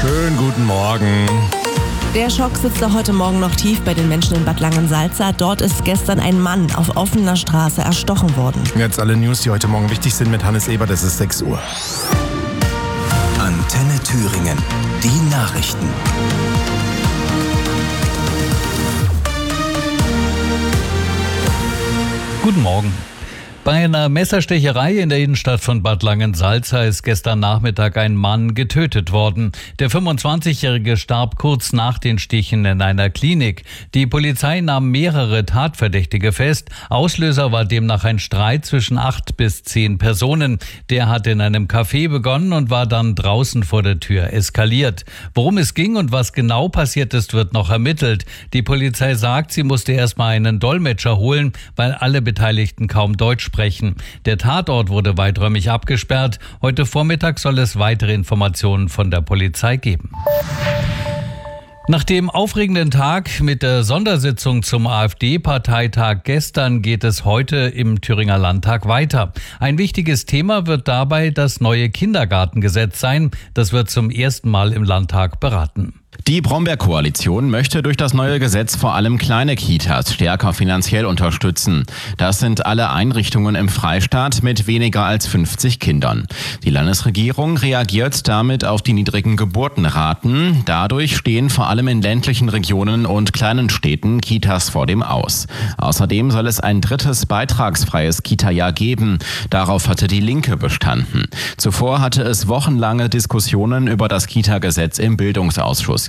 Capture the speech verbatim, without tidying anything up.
Schönen guten Morgen. Der Schock sitzt heute Morgen noch tief bei den Menschen in Bad Langensalza. Dort ist gestern ein Mann auf offener Straße erstochen worden. Jetzt alle News, die heute Morgen wichtig sind mit Hannes Ebert. Es ist sechs Uhr. Antenne Thüringen. Die Nachrichten. Guten Morgen. Bei einer Messerstecherei in der Innenstadt von Bad Langensalza ist gestern Nachmittag ein Mann getötet worden. Der fünfundzwanzigjährige starb kurz nach den Stichen in einer Klinik. Die Polizei nahm mehrere Tatverdächtige fest. Auslöser war demnach ein Streit zwischen acht bis zehn Personen. Der hat in einem Café begonnen und war dann draußen vor der Tür eskaliert. Worum es ging und was genau passiert ist, wird noch ermittelt. Die Polizei sagt, sie musste erstmal einen Dolmetscher holen, weil alle Beteiligten kaum Deutsch sprechen. Der Tatort wurde weiträumig abgesperrt. Heute Vormittag soll es weitere Informationen von der Polizei geben. Nach dem aufregenden Tag mit der Sondersitzung zum AfD-Parteitag gestern geht es heute im Thüringer Landtag weiter. Ein wichtiges Thema wird dabei das neue Kindergartengesetz sein. Das wird zum ersten Mal im Landtag beraten. Die Brombeer-Koalition möchte durch das neue Gesetz vor allem kleine Kitas stärker finanziell unterstützen. Das sind alle Einrichtungen im Freistaat mit weniger als fünfzig Kindern. Die Landesregierung reagiert damit auf die niedrigen Geburtenraten. Dadurch stehen vor allem in ländlichen Regionen und kleinen Städten Kitas vor dem Aus. Außerdem soll es ein drittes beitragsfreies Kita-Jahr geben. Darauf hatte die Linke bestanden. Zuvor hatte es wochenlange Diskussionen über das Kita-Gesetz im Bildungsausschuss